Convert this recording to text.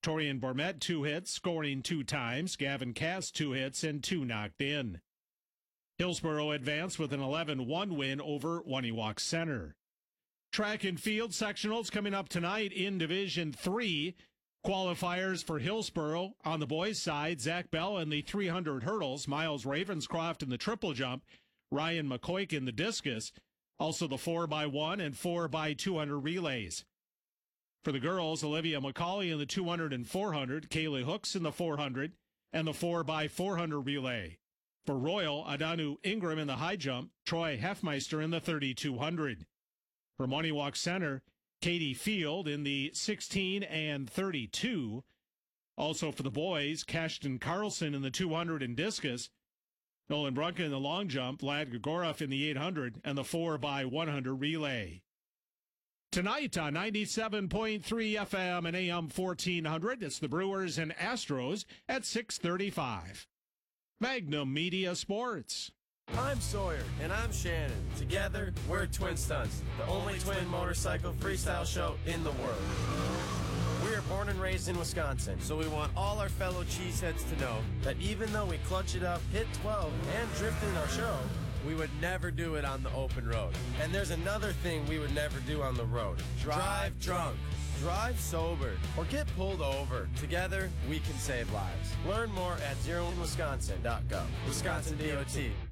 Torian Bormet, 2 hits, scoring 2 times. Gavin Cass, 2 hits and 2 knocked in. Hillsboro advanced with an 11-1 win over Waniwak Center. Track and field sectionals coming up tonight in Division 3. Qualifiers for Hillsboro on the boys' side, Zach Bell in the 300 hurdles, Miles Ravenscroft in the triple jump, Ryan McCoy in the discus, also the 4x1 and 4x200 relays. For the girls, Olivia McCauley in the 200 and 400, Kaylee Hooks in the 400 and the 4x400 relay. For Royal, Adanu Ingram in the high jump, Troy Heffmeister in the 3200. For Waniwak Center, Katie Field in the 16 and 32. Also for the boys, Cashton Carlson in the 200 and discus, Nolan Brunken in the long jump, Vlad Gregorov in the 800 and the 4x100 relay. Tonight on 97.3 FM and AM 1400, it's the Brewers and Astros at 6:35. Magnum Media Sports. I'm Sawyer. And I'm Shannon. Together, we're Twin Stunts, the only twin motorcycle freestyle show in the world. We are born and raised in Wisconsin, so we want all our fellow cheeseheads to know that even though we clutch it up, hit 12, and drift in our show, we would never do it on the open road. And there's another thing we would never do on the road. Drive drunk. Drive sober. Or get pulled over. Together, we can save lives. Learn more at zeroinwisconsin.gov. Wisconsin DOT.